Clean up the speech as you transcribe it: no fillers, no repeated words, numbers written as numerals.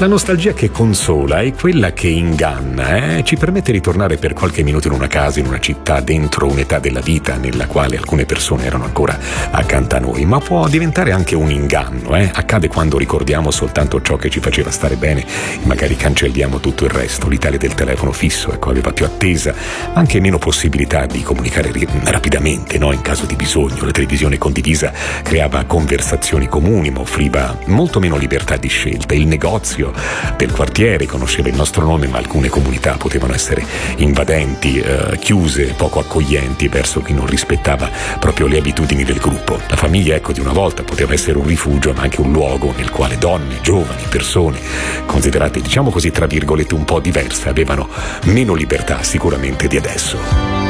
La nostalgia che consola è quella che inganna, ci permette di tornare per qualche minuto in una casa, in una città, dentro un'età della vita nella quale alcune persone erano ancora accanto a noi, ma può diventare anche un inganno, Accade quando ricordiamo soltanto ciò che ci faceva stare bene e magari cancelliamo tutto il resto. L'Italia del telefono fisso, aveva più attesa, anche meno possibilità di comunicare rapidamente, in caso di bisogno. La televisione condivisa creava conversazioni comuni, ma offriva molto meno libertà di scelta. Il negozio del quartiere conosceva il nostro nome, ma alcune comunità potevano essere invadenti, chiuse, poco accoglienti verso chi non rispettava proprio le abitudini del gruppo. La famiglia, di una volta poteva essere un rifugio, ma anche un luogo nel quale donne, giovani, persone considerate, diciamo così, tra virgolette, un po' diverse, avevano meno libertà sicuramente di adesso.